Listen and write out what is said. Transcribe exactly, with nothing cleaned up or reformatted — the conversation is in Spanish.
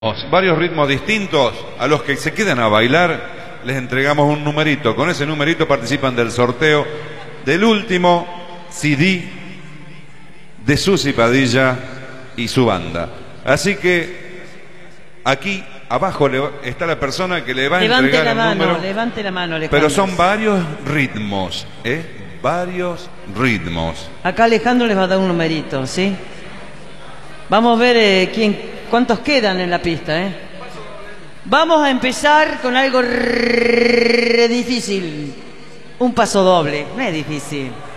Varios ritmos distintos. A los que se quedan a bailar les entregamos un numerito. Con ese numerito participan del sorteo del último C D de Susi Padilla y su banda. Así que aquí abajo le, está la persona que le va a levante entregar la el mano, número. levante la mano, Alejandro. Pero son varios ritmos, ¿eh? Varios ritmos. Acá Alejandro les va a dar un numerito, ¿sí? Vamos a ver eh, quién, cuántos quedan en la pista, ¿eh? Vamos a empezar con algo re difícil. Un paso doble, no es difícil.